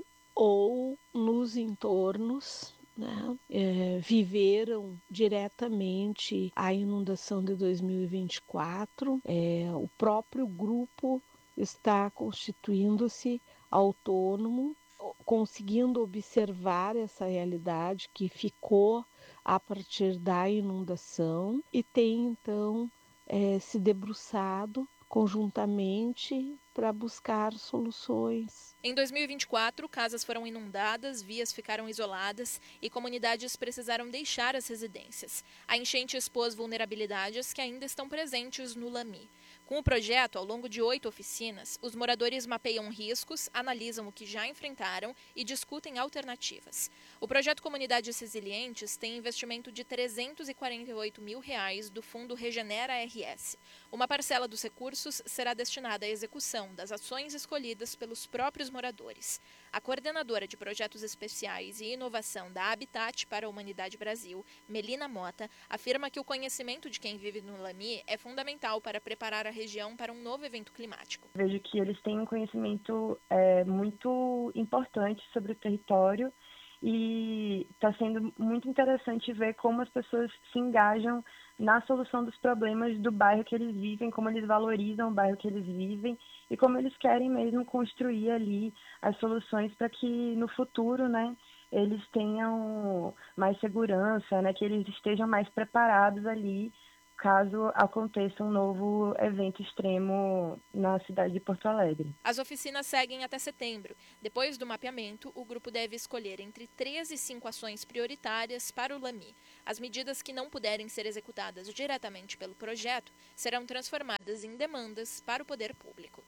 ou nos entornos. Né? É, viveram diretamente a inundação de dois mil e vinte e quatro. É, o próprio grupo está constituindo-se autônomo, conseguindo observar essa realidade que ficou a partir da inundação e tem então é, se debruçado conjuntamente para buscar soluções. Em dois mil e vinte e quatro, casas foram inundadas, vias ficaram isoladas e comunidades precisaram deixar as residências. A enchente expôs vulnerabilidades que ainda estão presentes no Lamy. Com o projeto, ao longo de oito oficinas, os moradores mapeiam riscos, analisam o que já enfrentaram e discutem alternativas. O projeto Comunidades Resilientes tem investimento de trezentos e quarenta e oito mil reais do Fundo Regenera R S. Uma parcela dos recursos será destinada à execução das ações escolhidas pelos próprios moradores. A coordenadora de projetos especiais e inovação da Habitat para a Humanidade Brasil, Melina Mota, afirma que o conhecimento de quem vive no Lamy é fundamental para preparar a região para um novo evento climático. Vejo que eles têm um conhecimento é, muito importante sobre o território e está sendo muito interessante ver como as pessoas se engajam na solução dos problemas do bairro que eles vivem, como eles valorizam o bairro que eles vivem e como eles querem mesmo construir ali as soluções para que no futuro, né, eles tenham mais segurança, né, que eles estejam mais preparados ali caso aconteça um novo evento extremo na cidade de Porto Alegre. As oficinas seguem até setembro. Depois do mapeamento, o grupo deve escolher entre três e cinco ações prioritárias para o Lami. As medidas que não puderem ser executadas diretamente pelo projeto serão transformadas em demandas para o poder público.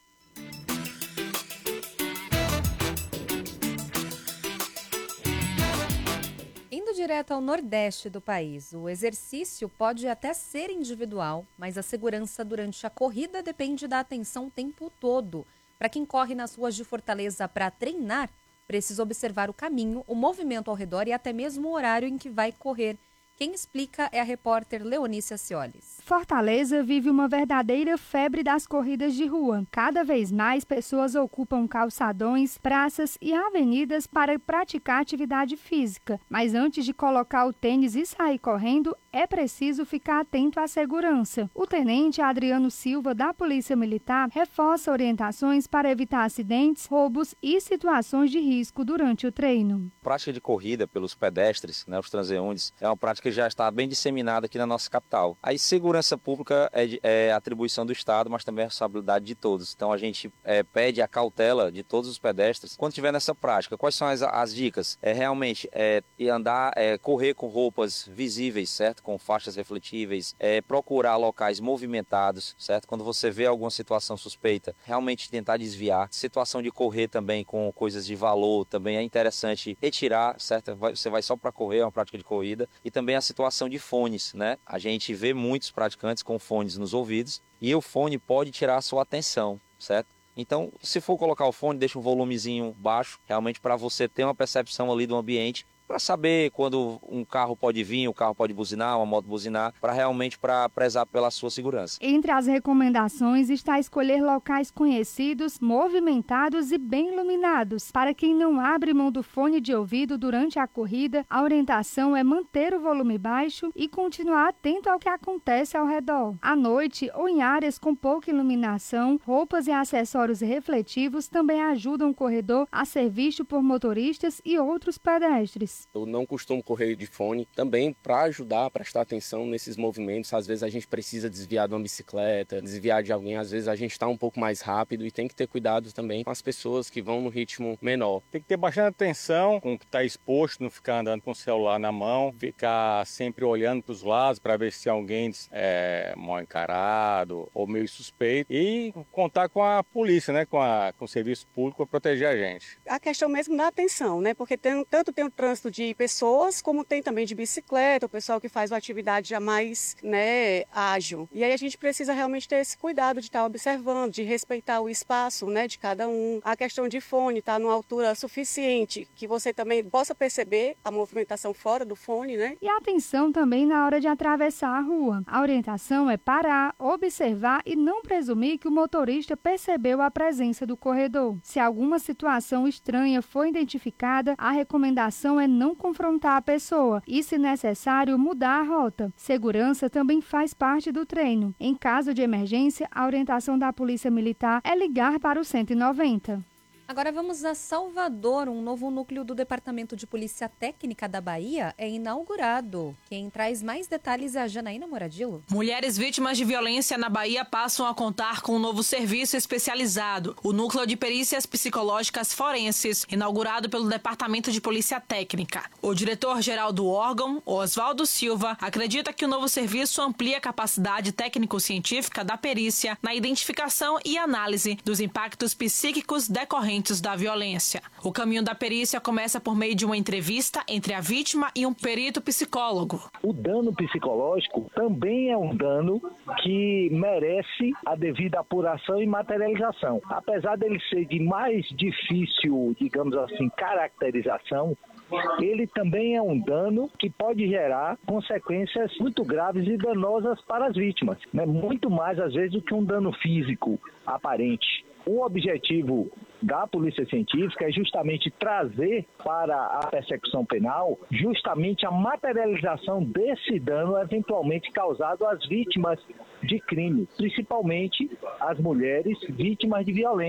Indo direto ao nordeste do país, o exercício pode até ser individual, mas a segurança durante a corrida depende da atenção o tempo todo. Para quem corre nas ruas de Fortaleza para treinar, precisa observar o caminho, o movimento ao redor e até mesmo o horário em que vai correr. Quem explica é a repórter Leonícia Ciolis. Fortaleza vive uma verdadeira febre das corridas de rua. Cada vez mais pessoas ocupam calçadões, praças e avenidas para praticar atividade física. Mas antes de colocar o tênis e sair correndo, é preciso ficar atento à segurança. O tenente Adriano Silva, da Polícia Militar, reforça orientações para evitar acidentes, roubos e situações de risco durante o treino. A prática de corrida pelos pedestres, né, os transeuntes, é uma prática que já está bem disseminada aqui na nossa capital. A segurança pública é, é atribuição do Estado, mas também é responsabilidade de todos. Então a gente é, pede a cautela de todos os pedestres quando estiver nessa prática. Quais são as, as dicas? É realmente é, andar, é, correr com roupas visíveis, certo? Com faixas refletíveis, é, procurar locais movimentados, certo? Quando você vê alguma situação suspeita, realmente tentar desviar. Situação de correr também com coisas de valor, também é interessante retirar, certo? Você vai só para correr, é uma prática de corrida. E também a situação de fones, né? A gente vê muitos praticantes com fones nos ouvidos e o fone pode tirar a sua atenção, certo? Então, se for colocar o fone, deixa um volumezinho baixo, realmente para você ter uma percepção ali do ambiente, para saber quando um carro pode vir, o carro pode buzinar, uma moto buzinar, para realmente para prezar pela sua segurança. Entre as recomendações está escolher locais conhecidos, movimentados e bem iluminados. Para quem não abre mão do fone de ouvido durante a corrida, a orientação é manter o volume baixo e continuar atento ao que acontece ao redor. À noite ou em áreas com pouca iluminação, roupas e acessórios refletivos também ajudam o corredor a ser visto por motoristas e outros pedestres. Eu não costumo correr de fone, também para ajudar a prestar atenção nesses movimentos. Às vezes a gente precisa desviar de uma bicicleta, desviar de alguém, às vezes a gente está um pouco mais rápido e tem que ter cuidado também com as pessoas que vão no ritmo menor. Tem que ter bastante atenção com o que está exposto, não ficar andando com o celular na mão, ficar sempre olhando para os lados para ver se alguém é mal encarado ou meio suspeito e contar com a polícia, né, com, a, com o serviço público para proteger a gente. A questão mesmo da atenção, né, porque tem, tanto tem o trânsito de pessoas, como tem também de bicicleta, o pessoal que faz uma atividade já mais, né, ágil. E aí a gente precisa realmente ter esse cuidado de estar observando, de respeitar o espaço, né, de cada um. A questão de fone, estar numa altura suficiente, que você também possa perceber a movimentação fora do fone, né? E atenção também na hora de atravessar a rua. A orientação é parar, observar e não presumir que o motorista percebeu a presença do corredor. Se alguma situação estranha for identificada, a recomendação é não confrontar a pessoa e, se necessário, mudar a rota. Segurança também faz parte do treino. Em caso de emergência, a orientação da Polícia Militar é ligar para o cento e noventa. Agora vamos a Salvador. Um novo núcleo do Departamento de Polícia Técnica da Bahia é inaugurado. Quem traz mais detalhes é a Janaína Moradillo. Mulheres vítimas de violência na Bahia passam a contar com um novo serviço especializado, o Núcleo de Perícias Psicológicas Forenses, inaugurado pelo Departamento de Polícia Técnica. O diretor-geral do órgão, Oswaldo Silva, acredita que o novo serviço amplia a capacidade técnico-científica da perícia na identificação e análise dos impactos psíquicos decorrentes da violência. O caminho da perícia começa por meio de uma entrevista entre a vítima e um perito psicólogo. O dano psicológico também é um dano que merece a devida apuração e materialização. Apesar dele ser de mais difícil, digamos assim, caracterização, ele também é um dano que pode gerar consequências muito graves e danosas para as vítimas, né? Muito mais, às vezes, do que um dano físico aparente. O objetivo da Polícia Científica é justamente trazer para a persecução penal justamente a materialização desse dano eventualmente causado às vítimas de crime, principalmente as mulheres vítimas de violência.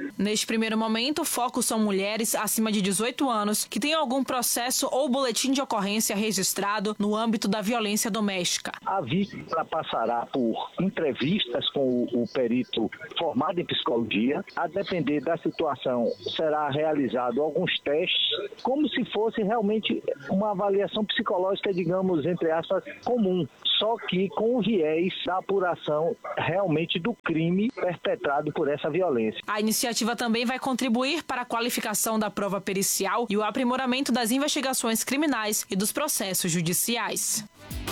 Neste primeiro momento, o foco são mulheres acima de dezoito anos que têm algum processo ou boletim de ocorrência registrado no âmbito da violência doméstica. A vítima passará por entrevistas com o, o perito formado em psicologia. A depender da situação, será realizado alguns testes, como se fosse realmente uma avaliação psicológica, digamos, entre aspas, comum, só que com o viés da apuração realmente do crime perpetrado por essa violência. A iniciativa também vai contribuir para a qualificação da prova pericial e o aprimoramento das investigações criminais e dos processos judiciais.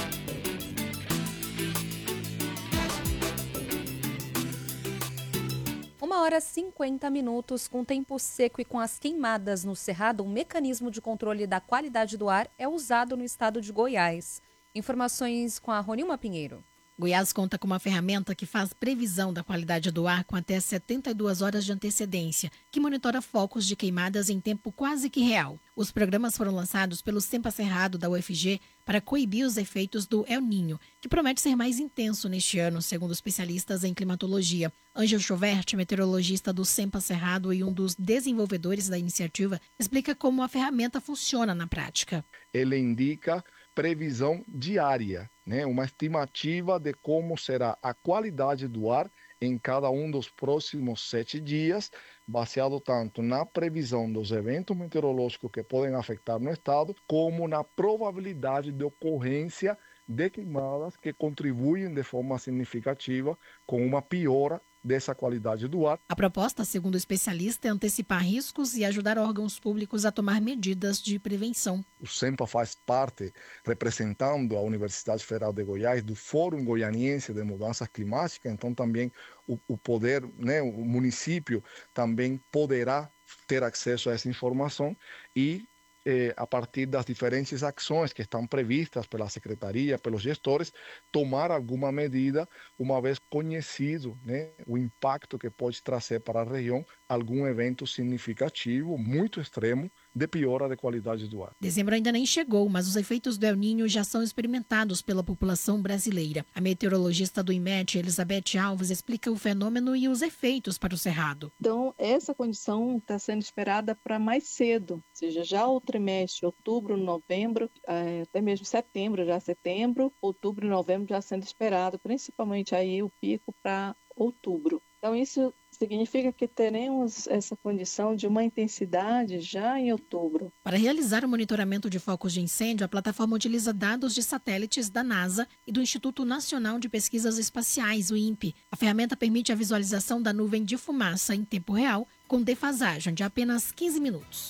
Uma hora e cinquenta minutos, com tempo seco e com as queimadas no Cerrado, um mecanismo de controle da qualidade do ar é usado no estado de Goiás. Informações com a Ronilma Pinheiro. Goiás conta com uma ferramenta que faz previsão da qualidade do ar com até setenta e duas horas de antecedência, que monitora focos de queimadas em tempo quase que real. Os programas foram lançados pelo SEMPA Cerrado da U F G para coibir os efeitos do El Niño, que promete ser mais intenso neste ano, segundo especialistas em climatologia. Ângelo Chauvert, meteorologista do SEMPA Cerrado e um dos desenvolvedores da iniciativa, explica como a ferramenta funciona na prática. Ele indica previsão diária, né? Uma estimativa de como será a qualidade do ar em cada um dos próximos sete dias, baseado tanto na previsão dos eventos meteorológicos que podem afetar no estado, como na probabilidade de ocorrência de queimadas que contribuem de forma significativa com uma piora dessa qualidade do ar. A proposta, segundo o especialista, é antecipar riscos e ajudar órgãos públicos a tomar medidas de prevenção. O SEMPA faz parte, representando a Universidade Federal de Goiás, do Fórum Goianiense de Mudanças Climáticas, então também o, o poder, né, o município também poderá ter acesso a essa informação e Eh, a partir das diferentes ações que estão previstas pela Secretaria, pelos gestores, tomar alguma medida, uma vez conhecido, né, o impacto que pode trazer para a região algum evento significativo, muito extremo, de piora de qualidade do ar. Dezembro ainda nem chegou, mas os efeitos do El Niño já são experimentados pela população brasileira. A meteorologista do I M E T, Elizabeth Alves, explica o fenômeno e os efeitos para o Cerrado. Então, essa condição está sendo esperada para mais cedo, ou seja, já o trimestre, outubro, novembro, até mesmo setembro, já setembro, outubro e novembro já sendo esperado, principalmente aí o pico para outubro. Então, isso significa que teremos essa condição de uma intensidade já em outubro. Para realizar o monitoramento de focos de incêndio, a plataforma utiliza dados de satélites da NASA e do Instituto Nacional de Pesquisas Espaciais, o INPE. A ferramenta permite a visualização da nuvem de fumaça em tempo real, com defasagem de apenas quinze minutos.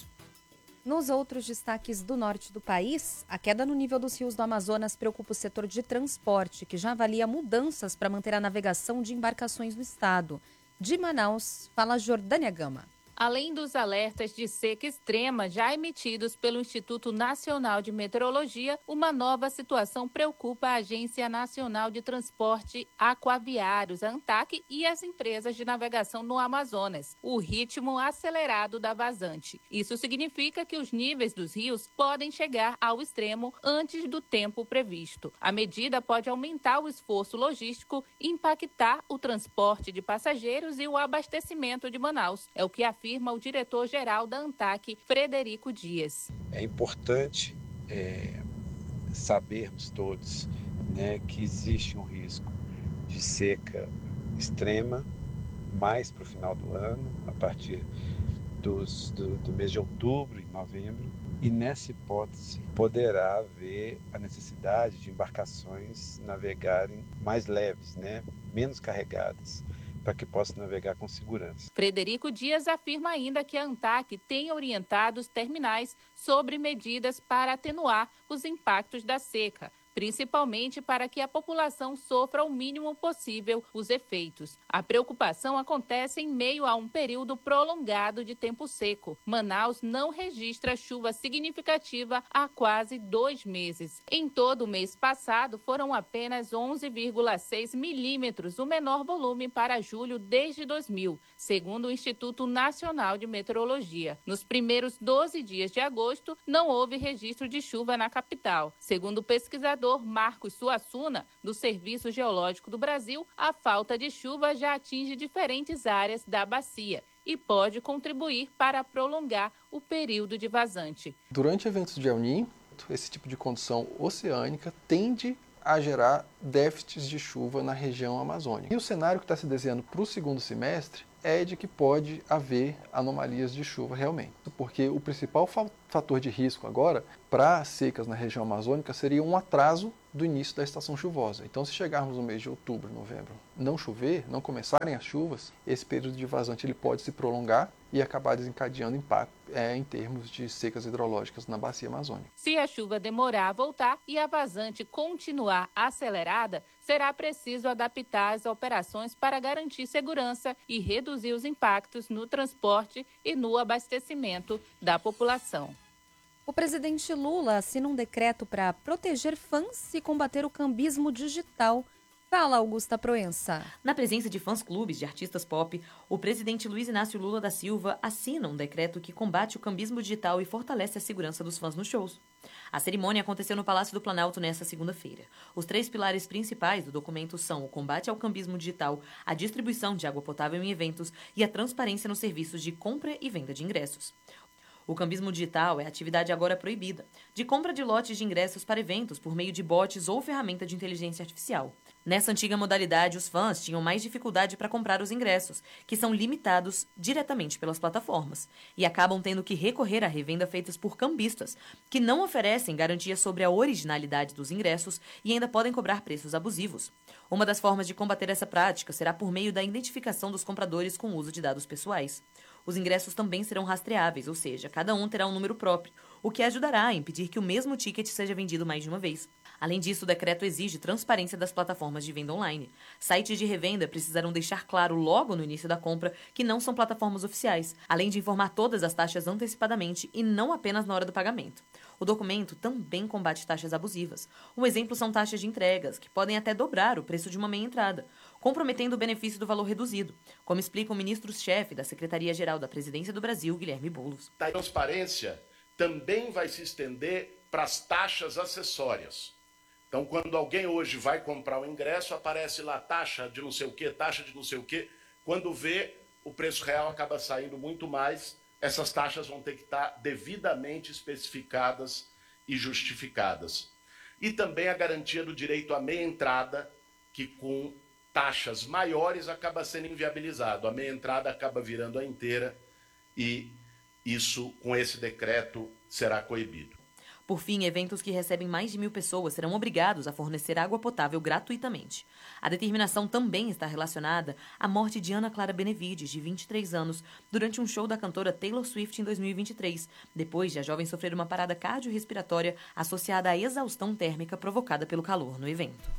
Nos outros destaques do norte do país, a queda no nível dos rios do Amazonas preocupa o setor de transporte, que já avalia mudanças para manter a navegação de embarcações no estado. De Manaus, fala Jordânia Gama. Além dos alertas de seca extrema já emitidos pelo Instituto Nacional de Meteorologia, uma nova situação preocupa a Agência Nacional de Transporte Aquaviários, a ANTAQ, e as empresas de navegação no Amazonas: o ritmo acelerado da vazante. Isso significa que os níveis dos rios podem chegar ao extremo antes do tempo previsto. A medida pode aumentar o esforço logístico e impactar o transporte de passageiros e o abastecimento de Manaus. É o que afirma afirma o diretor-geral da ANTAQ, Frederico Dias. É importante é, sabermos todos, né, que existe um risco de seca extrema mais para o final do ano, a partir dos, do, do mês de outubro e novembro, e nessa hipótese poderá haver a necessidade de embarcações navegarem mais leves, né, menos carregadas, para que possa navegar com segurança. Frederico Dias afirma ainda que a ANTAQ tem orientado os terminais sobre medidas para atenuar os impactos da seca, principalmente para que a população sofra o mínimo possível os efeitos. A preocupação acontece em meio a um período prolongado de tempo seco. Manaus não registra chuva significativa há quase dois meses. Em todo o mês passado, foram apenas onze vírgula seis milímetros, o menor volume para julho desde dois mil, segundo o Instituto Nacional de Meteorologia. Nos primeiros doze dias de agosto, não houve registro de chuva na capital. Segundo o pesquisador Marcos Suassuna, do Serviço Geológico do Brasil, a falta de chuva já atinge diferentes áreas da bacia. e pode contribuir para prolongar o período de vazante. Durante eventos de El Niño, esse tipo de condição oceânica tende a gerar déficits de chuva na região amazônica. E o cenário que está se desenhando para o segundo semestre é de que pode haver anomalias de chuva realmente, porque o principal fator de risco agora para secas na região amazônica seria um atraso do início da estação chuvosa. Então, se chegarmos no mês de outubro, novembro, não chover, não começarem as chuvas, esse período de vazante ele pode se prolongar e acabar desencadeando impacto é, em termos de secas hidrológicas na bacia amazônica. Se a chuva demorar a voltar e a vazante continuar acelerada, será preciso adaptar as operações para garantir segurança e reduzir os impactos no transporte e no abastecimento da população. O presidente Lula assina um decreto para proteger fãs e combater o cambismo digital. Fala, Augusta Proença. Na presença de fãs-clubes de artistas pop, o presidente Luiz Inácio Lula da Silva assina um decreto que combate o cambismo digital e fortalece a segurança dos fãs nos shows. A cerimônia aconteceu no Palácio do Planalto nesta segunda-feira. Os três pilares principais do documento são o combate ao cambismo digital, a distribuição de água potável em eventos e a transparência nos serviços de compra e venda de ingressos. O cambismo digital é atividade agora proibida, de compra de lotes de ingressos para eventos por meio de bots ou ferramenta de inteligência artificial. Nessa antiga modalidade, os fãs tinham mais dificuldade para comprar os ingressos, que são limitados diretamente pelas plataformas, e acabam tendo que recorrer à revenda feitas por cambistas, que não oferecem garantia sobre a originalidade dos ingressos e ainda podem cobrar preços abusivos. Uma das formas de combater essa prática será por meio da identificação dos compradores com o uso de dados pessoais. Os ingressos também serão rastreáveis, ou seja, cada um terá um número próprio, o que ajudará a impedir que o mesmo ticket seja vendido mais de uma vez. Além disso, o decreto exige transparência das plataformas de venda online. Sites de revenda precisarão deixar claro logo no início da compra que não são plataformas oficiais, além de informar todas as taxas antecipadamente e não apenas na hora do pagamento. O documento também combate taxas abusivas. Um exemplo são taxas de entregas, que podem até dobrar o preço de uma meia entrada, comprometendo o benefício do valor reduzido, como explica o ministro-chefe da Secretaria-Geral da Presidência do Brasil, Guilherme Boulos. A transparência também vai se estender para as taxas acessórias. Então, quando alguém hoje vai comprar o ingresso, aparece lá taxa de não sei o quê, taxa de não sei o quê. Quando vê, o preço real acaba saindo muito mais. Essas taxas vão ter que estar devidamente especificadas e justificadas. E também a garantia do direito à meia entrada, que com taxas maiores acaba sendo inviabilizado. A meia entrada acaba virando a inteira e isso, com esse decreto, será coibido. Por fim, eventos que recebem mais de mil pessoas serão obrigados a fornecer água potável gratuitamente. A determinação também está relacionada à morte de Ana Clara Benevides, de vinte e três anos, durante um show da cantora Taylor Swift em dois mil e vinte e três, depois de a jovem sofrer uma parada cardiorrespiratória associada à exaustão térmica provocada pelo calor no evento.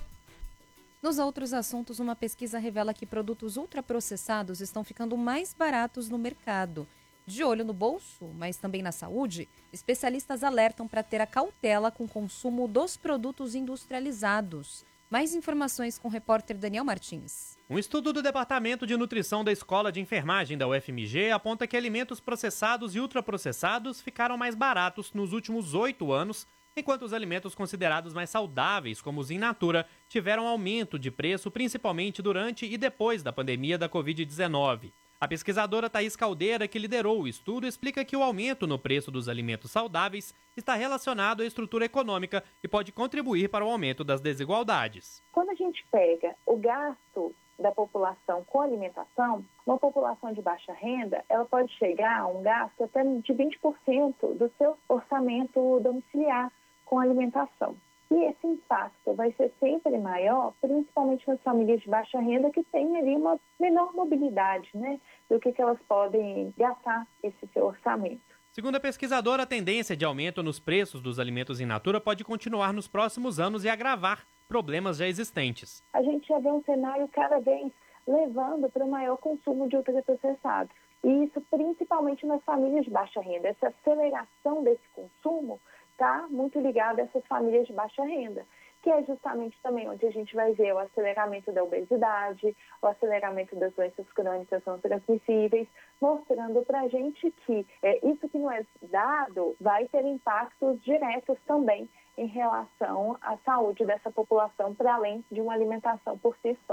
Nos outros assuntos, uma pesquisa revela que produtos ultraprocessados estão ficando mais baratos no mercado. De olho no bolso, mas também na saúde, especialistas alertam para ter a cautela com o consumo dos produtos industrializados. Mais informações com o repórter Daniel Martins. Um estudo do Departamento de Nutrição da Escola de Enfermagem da U F M G aponta que alimentos processados e ultraprocessados ficaram mais baratos nos últimos oito anos, enquanto os alimentos considerados mais saudáveis, como os in natura, tiveram aumento de preço principalmente durante e depois da pandemia da covid dezenove. A pesquisadora Thaís Caldeira, que liderou o estudo, explica que o aumento no preço dos alimentos saudáveis está relacionado à estrutura econômica e pode contribuir para o aumento das desigualdades. Quando a gente pega o gasto da população com alimentação, uma população de baixa renda, ela pode chegar a um gasto até de vinte por cento do seu orçamento domiciliar com alimentação. E esse impacto vai ser sempre maior, principalmente nas famílias de baixa renda que têm ali uma menor mobilidade, né, do que, que elas podem gastar esse seu orçamento. Segundo a pesquisadora, a tendência de aumento nos preços dos alimentos in natura pode continuar nos próximos anos e agravar problemas já existentes. A gente já vê um cenário cada vez levando para o maior consumo de ultraprocessados. E isso principalmente nas famílias de baixa renda. Essa aceleração desse consumo está muito ligado a essas famílias de baixa renda, que é justamente também onde a gente vai ver o aceleramento da obesidade, o aceleramento das doenças crônicas não transmissíveis, mostrando para a gente que é, isso que não é dado vai ter impactos diretos também em relação à saúde dessa população, para além de uma alimentação por si só. A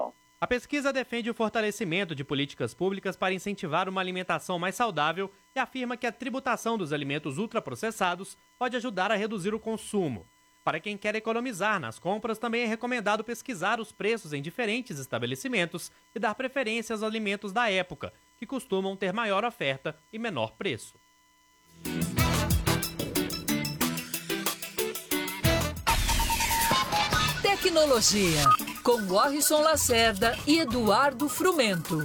A pesquisa defende o fortalecimento de políticas públicas para incentivar uma alimentação mais saudável e afirma que a tributação dos alimentos ultraprocessados pode ajudar a reduzir o consumo. Para quem quer economizar nas compras, também é recomendado pesquisar os preços em diferentes estabelecimentos e dar preferência aos alimentos da época, que costumam ter maior oferta e menor preço. Tecnologia, com Warrison Lacerda e Eduardo Frumento.